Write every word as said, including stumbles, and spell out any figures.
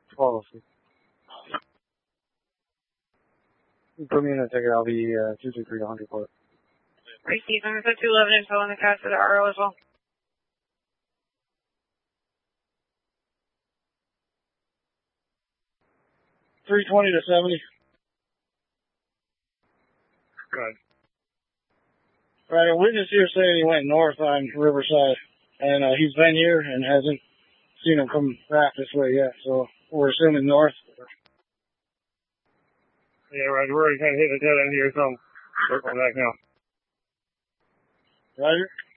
policy. You put me in a ticket, I'll be uh, two two three one hundred. Receive, I'm going to put two eleven info in the cast for the R O as well. three twenty to seventy. Good. Right, a witness here saying he went north on Riverside, and uh, he's been here and hasn't seen him come back this way yet, so we're assuming north. Yeah, right, we're already kind of hitting a dead end here, so circle back now. Roger.